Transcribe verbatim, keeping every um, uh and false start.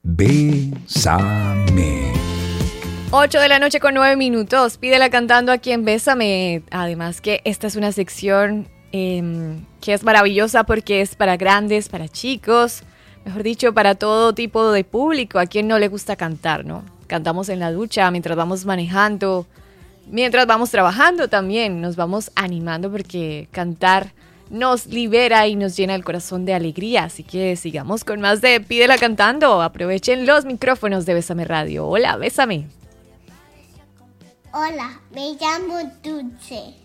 Bésame. ocho de la noche con nueve minutos. Pídela cantando aquí en Bésame. Además que esta es una sección eh, que es maravillosa porque es para grandes, para chicos, mejor dicho, para todo tipo de público. A quien no le gusta cantar, ¿no? Cantamos en la ducha, mientras vamos manejando, mientras vamos trabajando también. Nos vamos animando porque cantar nos libera y nos llena el corazón de alegría. Así que sigamos con más de Pídela cantando. Aprovechen los micrófonos de Bésame Radio. Hola, Bésame. Hola, me llamo Dulce.